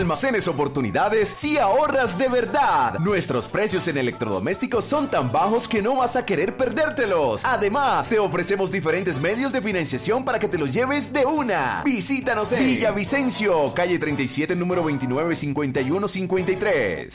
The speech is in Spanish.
Almacenes Oportunidades si ahorras de verdad. Nuestros precios en electrodomésticos son tan bajos que no vas a querer perdértelos. Además, te ofrecemos diferentes medios de financiación para que te los lleves de una. Visítanos en Villavicencio, calle 37, número 295153.